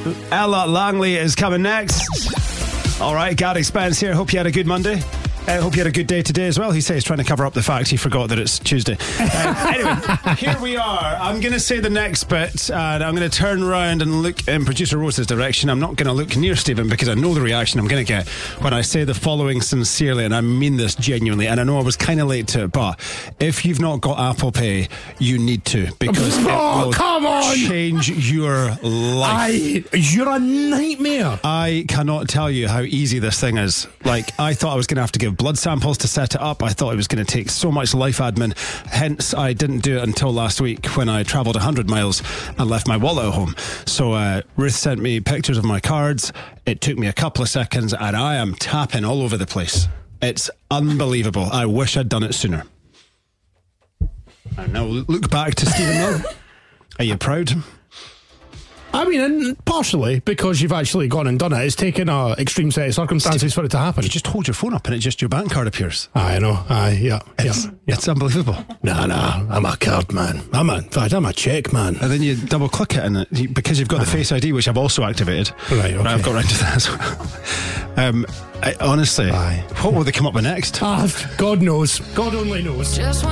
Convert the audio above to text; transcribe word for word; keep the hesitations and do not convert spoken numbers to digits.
Ella Langley is coming next. All right, Gary Spence here. Hope you had a good Monday. I uh, hope you had a good day today as well. He says he's trying to cover up the fact he forgot that it's Tuesday. Uh, anyway, here we are. I'm going to say the next bit, and I'm going to turn around and look in producer Rose's direction. I'm not going to look near Stephen because I know the reaction I'm going to get when I say the following sincerely, and I mean this genuinely. And I know I was kind of late to it, but if you've not got Apple Pay, you need to, because oh, it will come on. change your life. I, you're a nightmare. I cannot tell you how easy this thing is. Like, I thought I was going to have to give blood samples to set it up. I thought it was going to take so much life admin. Hence, I didn't do it until last week when I travelled one hundred miles and left my wallet at home. So uh, Ruth sent me pictures of my cards. It took me a couple of seconds and I am tapping all over the place. It's unbelievable. I wish I'd done it sooner. And now look back to Stephen Mill. Are you proud? I mean, partially, because you've actually gone and done it. It's taken an extreme set of circumstances Steve, for it to happen. You just hold your phone up and it just your bank card appears. I know. Aye, yeah. It's, yeah, yeah. it's unbelievable. Nah, nah. I'm a card man. I'm a, in fact, I'm a check man. And then you double click it, and it, because you've got the Face I D, which I've also activated. Right, okay. I've got round to that as well. um, I, honestly, Aye. what will they come up with next? Ah, God knows. God only knows. Just